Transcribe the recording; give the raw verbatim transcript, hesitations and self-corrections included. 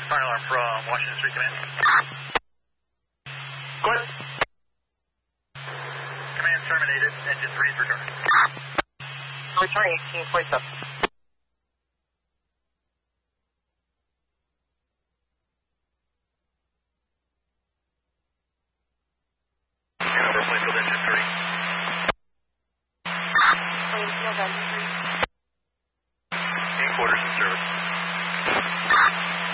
Fire alarm from Washington Street Command. Go ahead. Command terminated. Engine three is returning. Returning eighteen point seven. Number Plainfield engine three. Plainfield engine three. Main quarters in service.